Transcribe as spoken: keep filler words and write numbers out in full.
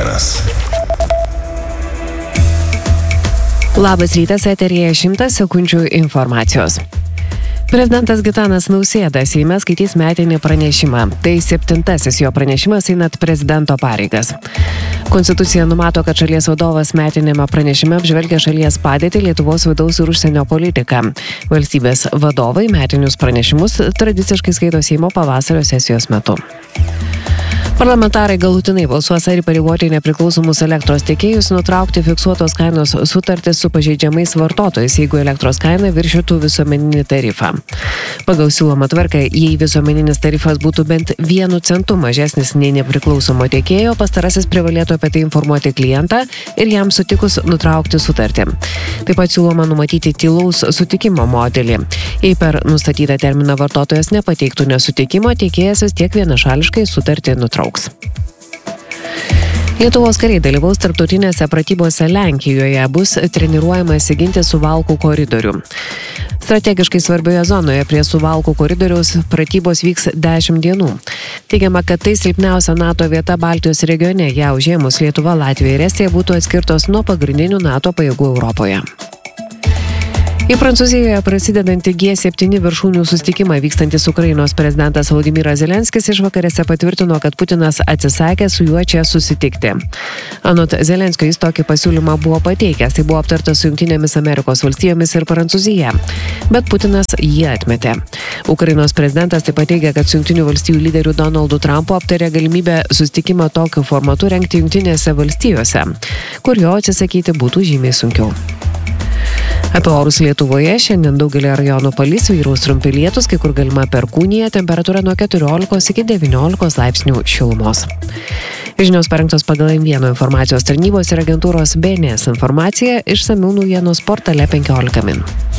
vienas. Labas rytas, eteryje šimtas sekundžių informacijos. Prezidentas Gitanas Nausėda Seime skaitys metinį pranešimą. Tai septintasis jo pranešimas einant prezidento pareigas. Konstitucija numato, kad šalies vadovas metinėme pranešime apžvelgia šalies padėtį, Lietuvos vidaus ir užsienio politiką. Valstybės vadovai metinius pranešimus tradiciškai skaito Seimo pavasario sesijos metu. Parlamentarai galutinai balsuos ar įpareigoti nepriklausomus elektros tiekėjus nutraukti fiksuotos kainos sutartis su pažeidžiamais vartotojais, jeigu elektros kaina viršytų visuomeninį tarifą. Pagal siūlomą tvarką, jei visuomeninis tarifas būtų bent vienu centu mažesnis nei nepriklausomo tiekėjo, pastarasis privalėtų apie tai informuoti klientą ir jam sutikus nutraukti sutartį. Taip pat siūloma numatyti tylaus sutikimo modelį. Jei per nustatytą terminą vartotojas nepateiktų nesutikimo, tiekėjas vis tiek vienašališkai sutartį nutrauks. Lietuvos kariai dalyvaus tarptautinėse pratybose Lenkijoje, bus treniruojamasi ginti Suvalkų koridorių. Strategiškai svarbioje zonoje prie Suvalkų koridoriaus pratybos vyks dešimt dienų. Teigiama, kad tai silpniausia NATO vieta Baltijos regione, ją užėmus Lietuva, Latvija ir Estija būtų atskirtos nuo pagrindinių NATO pajėgų Europoje. Į Prancūzijoje prasidedantį G septyni viršūnių susitikimą vykstantis Ukrainos prezidentas Volodymyras Zelenskis išvakarėse patvirtino, kad Putinas atsisakė su juo čia susitikti. Anot Zelenskio jis tokį pasiūlymą buvo pateikęs, tai buvo aptartas su Jungtinėmis Amerikos valstijomis ir Prancūzija, bet Putinas jį atmetė. Ukrainos prezidentas taip pat teigia, kad su Jungtinių valstijų lyderiu Donaldu Trumpu aptarė galimybę susitikimą tokiu formatu rengti Jungtinėse valstijose, kur jo atsisakyti būtų žymiai sunkiau. Apie orus Lietuvoje šiandien daugelį rajonų palis, vyraus trumpi lietūs, kai kur galima perkūnija, temperatūra nuo keturiolikos iki devyniolikos laipsnių šilumos. Žinios parengtos pagal M vienas informacijos tarnybos ir agentūros B N S informaciją, išsamių naujienos portale penkiolika min.